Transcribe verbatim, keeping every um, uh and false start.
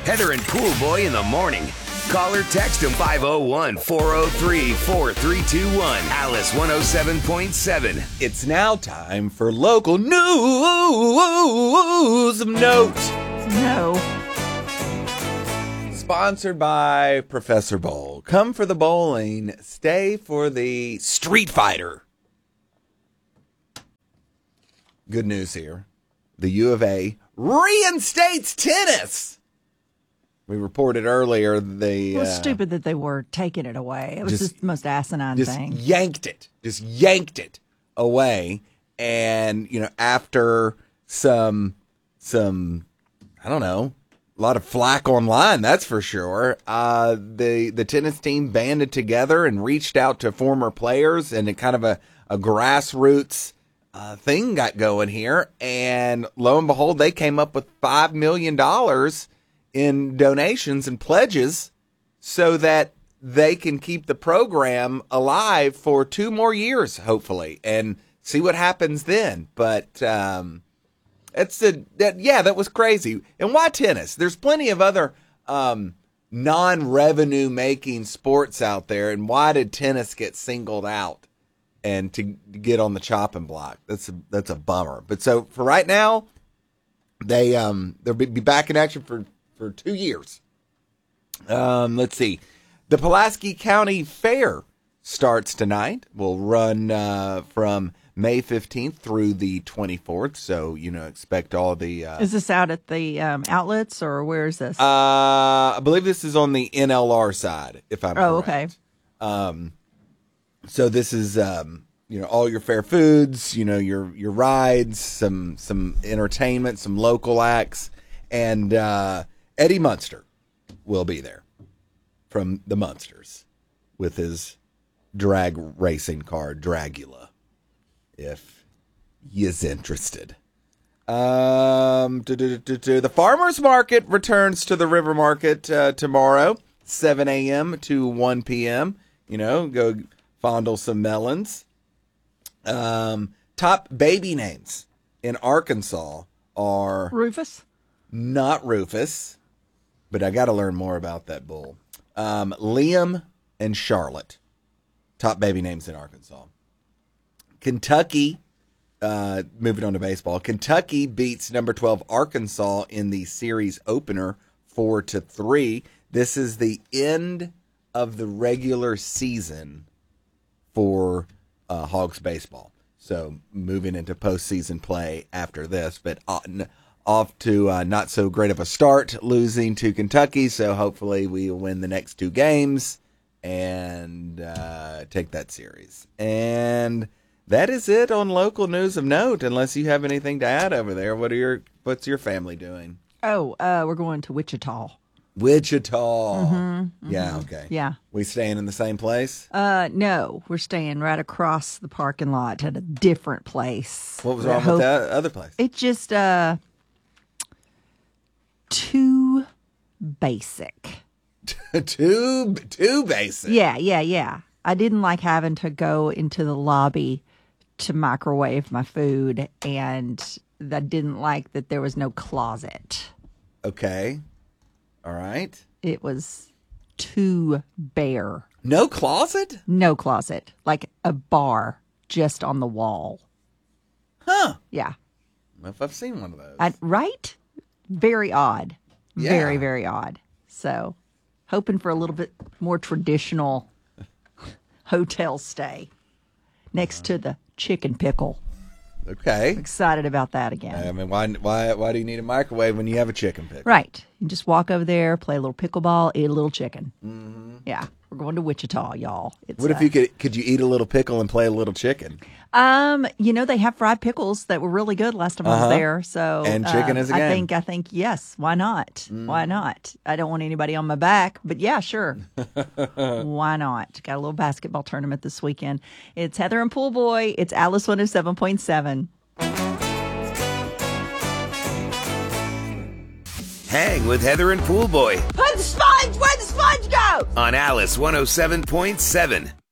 Heather and Pool Boy in the morning. Call or text them five oh one, four oh three, four three two one. Alice one oh seven point seven. It's now time for local news of note. No. Sponsored by Professor Bowl. Come for the bowling, stay for the Street Fighter. Good news here. The U of A reinstates tennis. We reported earlier the... It was uh, stupid that they were taking it away. It was just- just, the most asinine just thing. yanked it, just yanked it away. And, you know, after some, some, I don't know, a lot of flack online, that's for sure. Uh, the, the tennis team banded together and reached out to former players, and it kind of a, a grassroots uh, thing got going here. And lo and behold, they came up with five million dollars in donations and pledges so that they can keep the program alive for two more years, hopefully, and see what happens then. But um, it's a that yeah, that was crazy. And why tennis? There's plenty of other um, non-revenue making sports out there, and why did tennis get singled out and to get on the chopping block? That's a, that's a bummer. But so for right now, they um they'll be back in action for. for two years. Um, let's see. The Pulaski County Fair starts tonight. Will run uh, from May fifteenth through the twenty-fourth. So, you know, expect all the... Uh, Is this out at the um, outlets, or where is this? uh, I believe this is on the N L R side, if I'm Oh, correct. okay. Um, so this is, um, you know, all your fair foods, you know, your your rides, some some entertainment, some local acts, and... Uh, Eddie Munster will be there from the Munsters with his drag racing car, Dragula, if he is interested. Um, do, do, do, do. The Farmers Market returns to the River Market uh, tomorrow, seven a.m. to one p.m. You know, go fondle some melons. Um, top baby names in Arkansas are... Rufus? Not Rufus. But I got to learn more about that bull. Um, Liam and Charlotte. Top baby names in Arkansas. Kentucky, uh, moving on to baseball. Kentucky beats number twelve Arkansas in the series opener four to three. This is the end of the regular season for uh, Hogs baseball. So moving into postseason play after this. But uh, n- off to uh, not so great of a start, losing to Kentucky. So hopefully we will win the next two games and uh, take that series. And that is it on local news of note. Unless you have anything to add over there, what are your what's your family doing? Oh, uh, we're going to Wichita. Wichita. Mm-hmm, Yeah. mm-hmm. Okay. Yeah. We staying in the same place? Uh, no, we're staying right across the parking lot at a different place. What was I wrong hope- with that other place? It just uh too basic. too too basic. Yeah, yeah, yeah. I didn't like having to go into the lobby to microwave my food, and I didn't like that there was no closet. Okay. All right. It was too bare. No closet? No closet. Like a bar just on the wall. Huh. Yeah. I don't know if I've seen one of those. I, right? Very odd. Yeah. Very, very odd. So, hoping for a little bit more traditional hotel stay next to the chicken pickle. Okay. Excited about that again. I mean, why why why do you need a microwave when you have a chicken pickle? Right. You just walk over there, play a little pickleball, eat a little chicken. Mm-hmm. Yeah. We're going to Wichita, y'all. It's, What if uh, you could could you eat a little pickle and play a little chicken? Um, you know, they have fried pickles that were really good last time I Uh-huh. was there. So And chicken uh, is a I game. think I think yes. Why not? Why not? I don't want anybody on my back, but yeah, sure. Why not? Got a little basketball tournament this weekend. It's Heather and Pool Boy. It's Alice one oh seven point seven. Hang with Heather and Pool Boy Put the sponge where the sponge goes. on Alice one oh seven point seven.